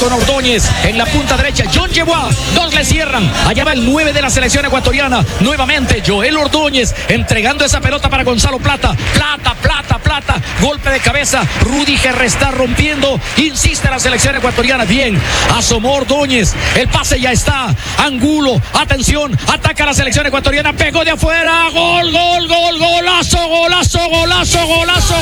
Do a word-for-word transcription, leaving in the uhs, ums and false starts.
con Ordóñez en la punta derecha. John Yeboah, dos le cierran. Allá va el nueve de la selección ecuatoriana. Nuevamente Joel Ordóñez entregando esa pelota para Gonzalo Plata. Plata, Plata, Plata. Golpe de cabeza. Rudiger está rompiendo. Insiste la selección ecuatoriana. Bien, asomó Ordóñez. El pase ya está. Angulo, atención. Ataca la selección ecuatoriana. Pegó de afuera. Gol, gol, gol, golazo, golazo, golazo, golazo.